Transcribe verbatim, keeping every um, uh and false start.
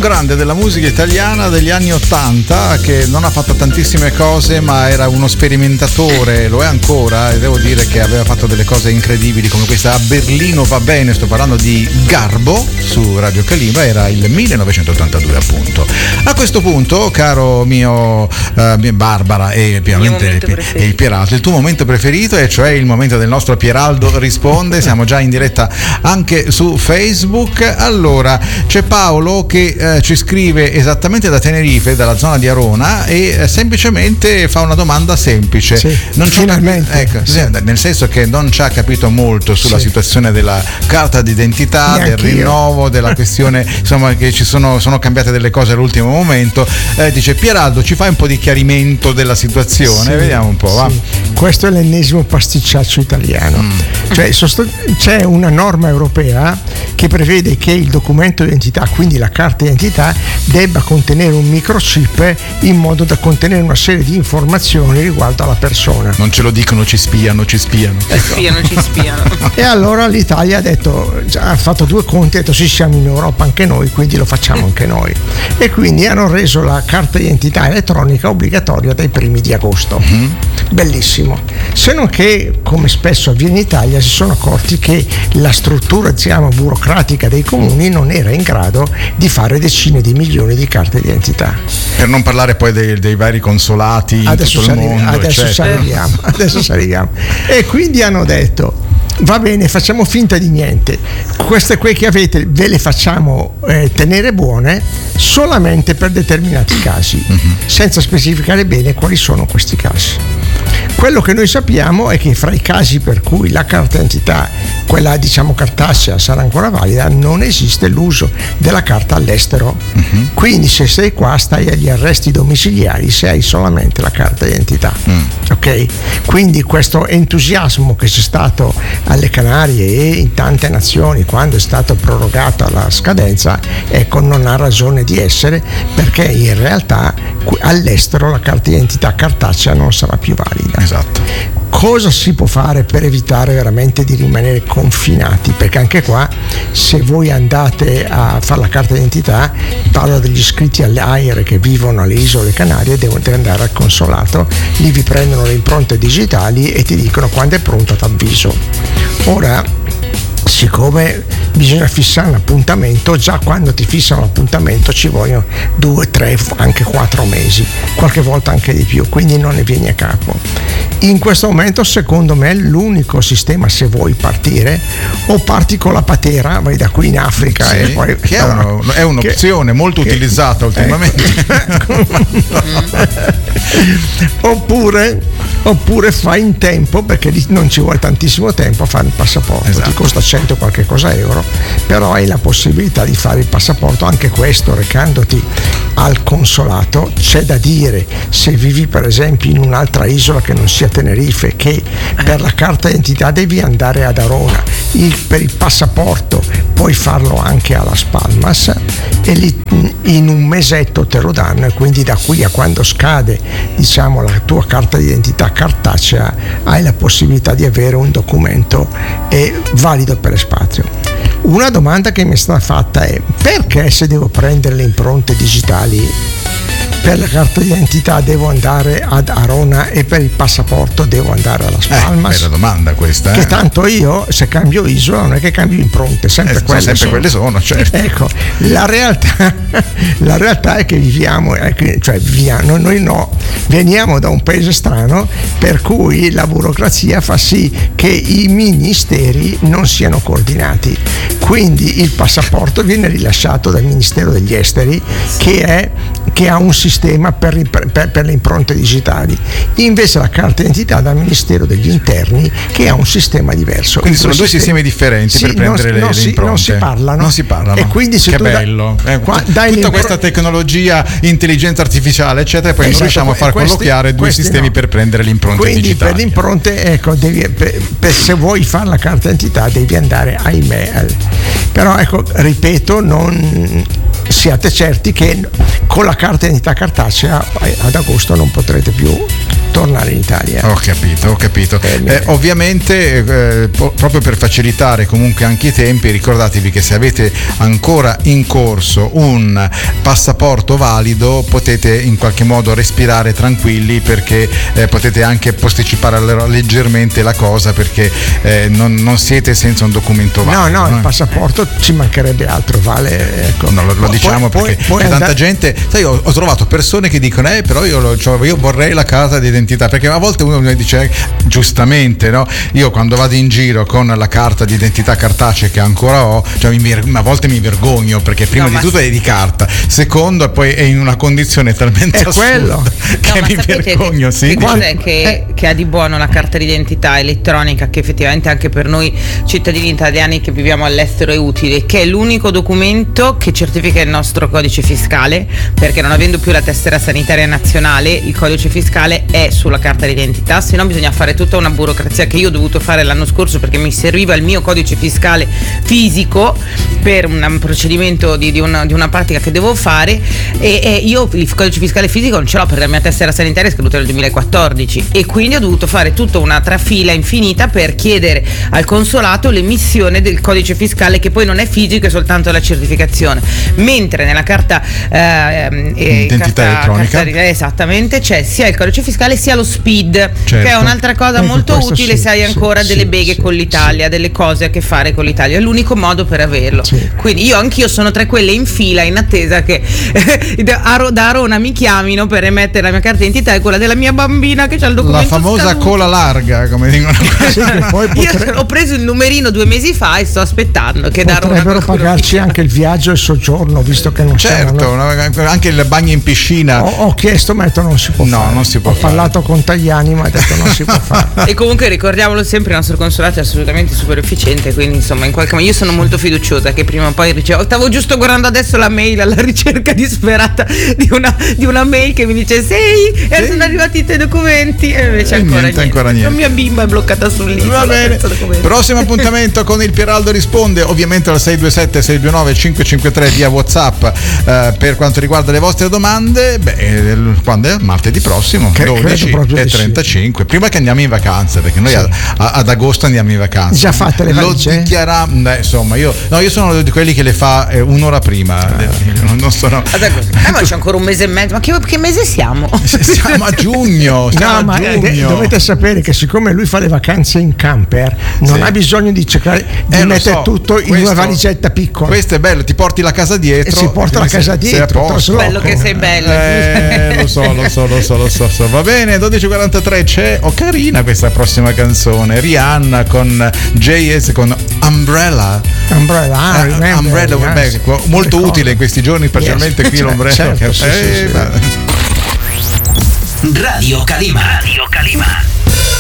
grande della musica italiana degli anni ottanta che non ha fatto tantissime cose, ma era uno sperimentatore, lo è ancora, e devo dire che aveva fatto delle cose incredibili come questa A Berlino va bene. Sto parlando di Garbo su Radio Kalimba, era il millenovecentottantadue appunto. A questo punto, caro mio uh, Barbara e ovviamente il, il Pieraldo, il tuo momento preferito, e cioè il momento del nostro Pieraldo risponde. Siamo già in diretta anche su Facebook. Allora, c'è Paolo che eh, ci scrive esattamente da Tenerife, dalla zona di Arona, e eh, semplicemente fa una domanda semplice. Sì, non finalmente. Capi- ecco, sì. Nel senso che non ci ha capito molto sulla sì. situazione della carta d'identità, Neanche del rinnovo, io. della questione, insomma, che ci sono, sono cambiate delle cose all'ultimo momento. Eh, dice: Pieraldo, ci fai un po' di chiarimento della situazione? Sì, vediamo un po'. Va. Sì. Questo è l'ennesimo pasticciaccio italiano. Mm. Cioè, c'è una norma europea che prevede che il documento d'identità, quindi la carta d'identità, debba contenere un microchip in modo da contenere una serie di informazioni riguardo alla persona. Non ce lo dicono, ci spiano, ci spiano. Ci spiano, ci spiano. E allora l'Italia ha detto, ha fatto due conti, ha detto sì, siamo in Europa anche noi, quindi lo facciamo anche noi. E quindi hanno reso la carta d'identità elettronica obbligatoria dai primi di agosto. Mm-hmm. Bellissimo. Se non che, come spesso avviene in Italia, si sono accorti che la struttura, diciamo, burocratica dei comuni non era in grado di fare decine di milioni di carte d'identità. Per non parlare poi dei, dei vari consolati in adesso tutto il sali- mondo, adesso saliamo, adesso saliamo. E quindi hanno detto: va bene, facciamo finta di niente, queste qui che avete ve le facciamo eh, tenere buone solamente per determinati casi, mm-hmm. senza specificare bene quali sono questi casi. Quello che noi sappiamo è che fra i casi per cui la carta d'identità, quella diciamo cartacea, sarà ancora valida, non esiste l'uso della carta all'estero. Uh-huh. Quindi se sei qua stai agli arresti domiciliari se hai solamente la carta d'identità. Mm. Ok? Quindi questo entusiasmo che c'è stato alle Canarie e in tante nazioni quando è stata prorogata la scadenza, ecco, non ha ragione di essere, perché in realtà all'estero la carta d'identità cartacea non sarà più valida. Esatto. Cosa si può fare per evitare veramente di rimanere confinati? Perché anche qua, se voi andate a fare la carta d'identità, parlo degli iscritti all'A I R E che vivono alle isole Canarie, devono andare al consolato, lì vi prendono le impronte digitali e ti dicono quando è pronta t'avviso. Ora, siccome bisogna fissare un appuntamento, già quando ti fissano l'appuntamento ci vogliono due, tre, anche quattro mesi, qualche volta anche di più, quindi non ne vieni a capo. In questo momento, secondo me, l'unico sistema, se vuoi partire, o parti con la patera, vai da qui in Africa, sì, e poi che è, uno, è un'opzione che, molto che, utilizzata ultimamente, ecco. oppure oppure fai in tempo, perché non ci vuole tantissimo tempo a fare il passaporto, esatto. Ti costa cento qualche cosa euro, però hai la possibilità di fare il passaporto, anche questo recandoti al consolato. C'è da dire, se vivi per esempio in un'altra isola che non sia Tenerife, che per la carta d'identità devi andare ad Arona, il, per il passaporto puoi farlo anche a Las Palmas e lì in un mesetto te lo danno, e quindi da qui a quando scade diciamo la tua carta d'identità cartacea hai la possibilità di avere un documento eh, valido per espatrio. Una domanda che mi è stata fatta è: perché se devo prendere le impronte digitali per la carta d'identità devo andare ad Arona e per il passaporto devo andare a Las Palmas? Eh, bella domanda questa. Eh. Che tanto io, se cambio isola, non è che cambio impronte, sempre, eh, quelle, sempre sono. quelle sono, certo. Ecco, la realtà, la realtà è che viviamo, cioè viviamo, noi no, veniamo da un paese strano per cui la burocrazia fa sì che i ministeri non siano coordinati. Quindi il passaporto viene rilasciato dal Ministero degli Esteri, che è che ha un sistema per, per, per le impronte digitali, invece la carta d'identità dal Ministero degli Interni, che ha un sistema diverso. Quindi sono due sistemi, sistemi differenti, sì, per prendere non, le, non le si, impronte. Non si parlano. Non si parlano. E quindi se che tu bello. Da, eh, qua, tutta questa tecnologia, intelligenza artificiale, eccetera, e poi esatto, non riusciamo a far questi, colloquiare due sistemi no. per prendere le impronte quindi digitali. Per le impronte, ecco, devi, per, per, se vuoi fare la carta d'identità devi andare a email. Però ecco, ripeto, non siate certi che con la carta d'identità cartacea ad agosto non potrete più tornare in Italia. Ho capito, ho capito. Eh, eh, ovviamente eh, po- proprio per facilitare comunque anche i tempi, ricordatevi che se avete ancora in corso un passaporto valido potete in qualche modo respirare tranquilli, perché eh, potete anche posticipare leggermente la cosa, perché eh, non, non siete senza un documento valido. No, no, no? il passaporto ci mancherebbe altro, vale. Ecco. No, lo, lo diciamo poi, perché poi, poi tanta andare... gente, sai, ho, ho trovato persone che dicono eh però io, lo, cioè, io vorrei la carta d'identità, perché a volte uno mi dice giustamente, no, io quando vado in giro con la carta d'identità cartacea che ancora ho, cioè mi, a volte mi vergogno, perché prima no, di tutto è di carta, secondo poi è in una condizione talmente è quello che no, mi vergogno. Che, sì. che cos'è che, eh. che ha di buono la carta d'identità elettronica, che effettivamente anche per noi cittadini italiani che viviamo all'estero è utile, che è l'unico documento che certifica il nostro codice fiscale, perché non avendo più la tessera sanitaria nazionale il codice fiscale è sulla carta d'identità, se no bisogna fare tutta una burocrazia che io ho dovuto fare l'anno scorso, perché mi serviva il mio codice fiscale fisico per un procedimento di, di, una, di una pratica che devo fare, e, e io il codice fiscale fisico non ce l'ho perché la mia tessera sanitaria è scaduta nel duemilaquattordici, e quindi ho dovuto fare tutta una trafila infinita per chiedere al consolato l'emissione del codice fiscale, che poi non è fisico, è soltanto la certificazione, mentre nella carta eh, eh, identità carta, elettronica carta, esattamente, c'è sia il codice fiscale sia lo S P I D, certo, che è un'altra cosa ecco, molto utile sì, se hai ancora sì, delle sì, beghe sì, con l'Italia, sì. delle cose a che fare con l'Italia, è l'unico modo per averlo. Sì. Quindi io anch'io sono tra quelle in fila in attesa che da Arona mi chiamino per emettere la mia carta d'identità e quella della mia bambina che c'ha il documento la famosa scaduto. Cola larga, come dicono. Sì, poi potre... Io ho preso il numerino due mesi fa e sto aspettando che da Arona potrebbero pagarci anche il viaggio e il soggiorno, visto che non certo, siamo, anche il bagno in piscina. Ho, ho chiesto, ma detto non si può no, fare. non si può ho fare. parlato con Tajani, ma ha detto non si può fare. E comunque ricordiamolo sempre, il nostro consolato è assolutamente super efficiente, quindi insomma in qualche modo io sono molto fiduciosa che prima o poi ricevo. Stavo giusto guardando adesso la mail alla ricerca disperata di una, di una mail che mi dice sei e sì. sono arrivati i tuoi documenti, e invece e ancora, niente, niente. ancora niente. La mia bimba è bloccata sull'isola. Va bene. Prossimo appuntamento con il Pieraldo risponde, ovviamente al sei due sette sei due nove cinque cinque tre via WhatsApp, eh, per quanto riguarda le vostre domande. Beh, quando è? Martedì prossimo, che, dodici e trentacinque, sì. Prima che andiamo in vacanza, perché noi sì. a, a, ad agosto andiamo in vacanza. Già fatte le valigie? Lo dichiara, beh, insomma, io no, io sono di quelli che le fa eh, un'ora prima. Ah, non, non sono. Eh, ma c'è ancora un mese e mezzo. Ma che, che mese siamo? Siamo a giugno. Siamo no, a ma giugno. Dovete sapere che siccome lui fa le vacanze in camper, non sì. ha bisogno di cercare di eh, mettere so, tutto questo, in una valigetta piccola. Questo è bello, ti porti la casa dietro. E si porta la casa dietro. Bello che sei bello. Eh, lo so, lo so, lo so, lo so, so. Va bene, dodici e quarantatré c'è. Oh, carina questa prossima canzone. Rihanna con J S con Umbrella. Umbrella, ah, uh, remember, Umbrella, yes. beh, molto utile in questi giorni, specialmente yes. qui l'ombrello. Certo, che... sì, eh, sì, sì. Radio Calima. Radio Calima.